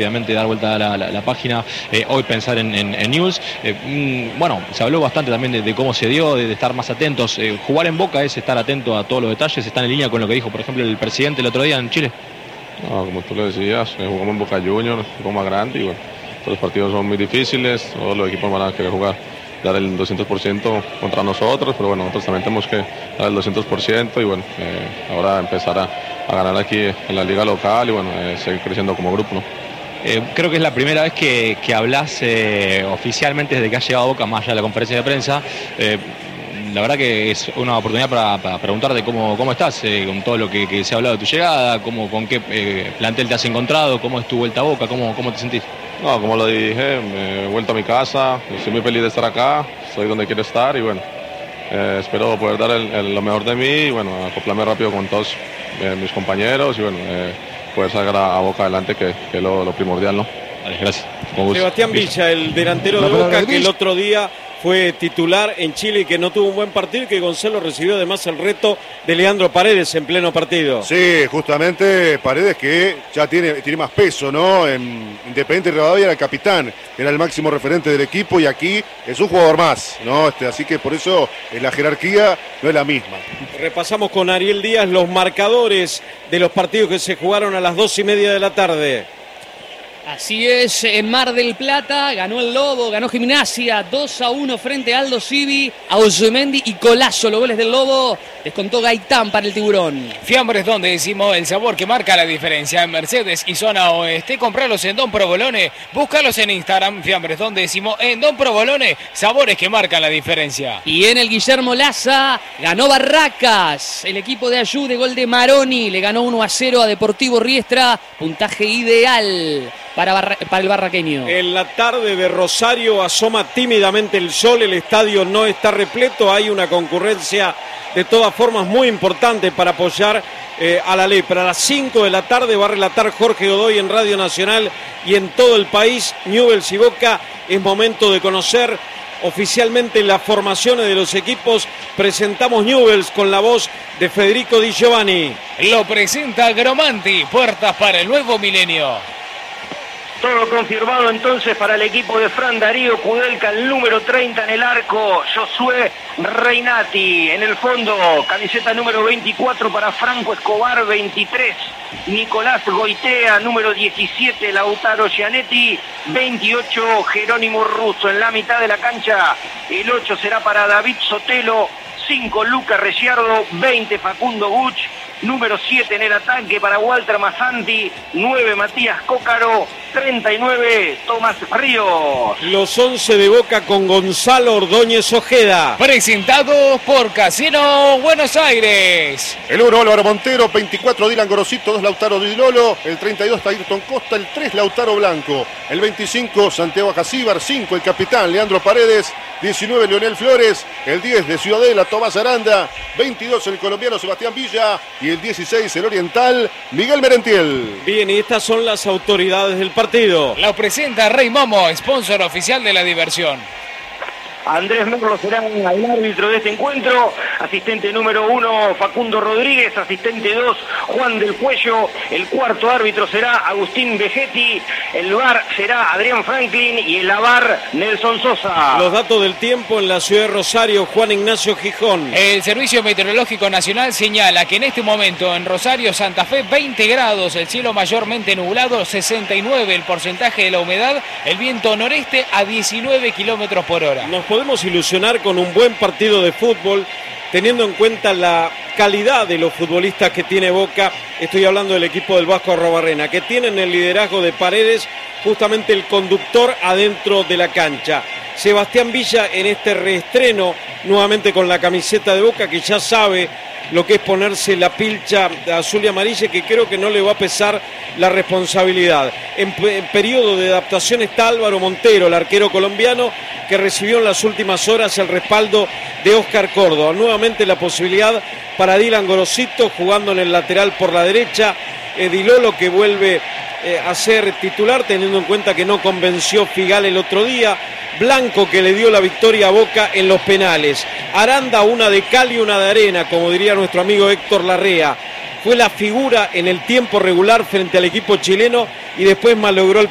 rápidamente dar vuelta a la página, hoy pensar en Newell's. Bueno, se habló bastante también de cómo se dio, de estar más atentos. Jugar en Boca es estar atento a todos los detalles, está en línea con lo que dijo, por ejemplo, el presidente el otro día en Chile. No, como tú lo decías, jugamos en Boca Juniors, un poco más grande y bueno, todos los partidos son muy difíciles, todos los equipos van a querer jugar, dar el 200% contra nosotros, pero bueno, nosotros también tenemos que dar el 200% y bueno, ahora empezar a ganar aquí en la liga local y bueno, seguir creciendo como grupo, ¿no? Creo que es la primera vez que hablas oficialmente desde que has llegado a Boca, más allá de la conferencia de prensa. La verdad que es una oportunidad para preguntarte cómo estás, con todo lo que se ha hablado de tu llegada, con qué plantel te has encontrado, cómo es tu vuelta a Boca, cómo te sentís. No, como lo dije, he vuelto a mi casa, estoy muy feliz de estar acá, estoy donde quiero estar y bueno, espero poder dar lo mejor de mí y bueno, acoplarme rápido con todos mis compañeros y bueno, poder sacar a Boca adelante, que es lo primordial, ¿no? Vale, gracias. Sebastián Villa, el delantero de Boca, que el otro día fue titular en Chile y que no tuvo un buen partido, y que Gonzalo recibió además el reto de Leandro Paredes en pleno partido. Sí, justamente Paredes, que ya tiene más peso, ¿no? En Independiente Rivadavia era el capitán, era el máximo referente del equipo y aquí es un jugador más, ¿no? Así que por eso la jerarquía no es la misma. Repasamos con Ariel Díaz los marcadores de los partidos que se jugaron a las 2:30 de la tarde. Así es, en Mar del Plata ganó el Lobo, ganó Gimnasia 2-1 frente a Aldo Civi, Auzumendi y Colazo, los goles del Lobo, descontó Gaitán para el Tiburón. Fiambres, donde decimos el sabor que marca la diferencia en Mercedes y zona oeste, comprarlos en Don Provolone, búscalos en Instagram, Fiambres, donde decimos en Don Provolone, sabores que marcan la diferencia. Y en el Guillermo Laza ganó Barracas, el equipo de Ayú de gol de Maroni, le ganó 1-0 a Deportivo Riestra, puntaje ideal para el barraqueño. En la tarde de Rosario asoma tímidamente el sol, el estadio no está repleto, hay una concurrencia de todas formas muy importante para apoyar a la Lepra. A las 5 de la tarde va a relatar Jorge Godoy en Radio Nacional y en todo el país, Newell's y Boca. Es momento de conocer oficialmente las formaciones de los equipos. Presentamos Newell's con la voz de Federico Di Giovanni. Lo presenta Gromanti, puertas para el nuevo milenio. Todo confirmado entonces para el equipo de Fran Darío Kudelka, el número 30 en el arco, Josué Reinati en el fondo, camiseta número 24 para Franco Escobar, 23 Nicolás Goitea, número 17 Lautaro Gianetti, 28 Jerónimo Russo. En la mitad de la cancha el 8 será para David Sotelo, 5 Luca Ricciardo, 20 Facundo Buch, número 7 en el ataque para Walter Mazzanti, 9 Matías Cócaro, 39 Tomás Ríos. Los 11 de Boca con Gonzalo Ordóñez Ojeda. Presentados por Casino Buenos Aires. El 1 Álvaro Montero, 24 Dylan Gorosito, 2 Lautaro Di Lolo, el 32 Ayrton Costa, el 3 Lautaro Blanco, el 25 Santiago Acasíbar, 5 el capitán Leandro Paredes, 19 Leonel Flores, el 10 de Ciudadela Tomás Aranda, 22 el colombiano Sebastián Villa y el 16 el oriental Miguel Merentiel. Bien, y estas son las autoridades del partido. La presenta Rey Momo, sponsor oficial de la diversión. Andrés Merlo será el árbitro de este encuentro, asistente número 1 Facundo Rodríguez, asistente 2 Juan del Cuello, el cuarto árbitro será Agustín Vegetti, el VAR será Adrián Franklin y el AVAR Nelson Sosa. Los datos del tiempo en la ciudad de Rosario, Juan Ignacio Gijón. El Servicio Meteorológico Nacional señala que en este momento en Rosario, Santa Fe, 20 grados, el cielo mayormente nublado, 69 el porcentaje de la humedad, el viento noreste a 19 kilómetros por hora. Nos podemos ilusionar con un buen partido de fútbol, teniendo en cuenta la calidad de los futbolistas que tiene Boca. Estoy hablando del equipo del Vasco Arrobarrena, que tienen el liderazgo de Paredes, justamente el conductor adentro de la cancha. Sebastián Villa en este reestreno, nuevamente con la camiseta de Boca, que ya sabe lo que es ponerse la pilcha azul y amarilla, que creo que no le va a pesar la responsabilidad. En periodo de adaptación está Álvaro Montero, el arquero colombiano, que recibió en las últimas horas el respaldo de Óscar Córdoba. Nuevamente la posibilidad para Dylan Gorosito, jugando en el lateral por la derecha. Di Lolo, que vuelve a ser titular, teniendo en cuenta que no convenció Figal el otro día. Blanco, que le dio la victoria a Boca en los penales. Aranda, una de cal y una de arena, como diría nuestro amigo Héctor Larrea. Fue la figura en el tiempo regular frente al equipo chileno y después malogró el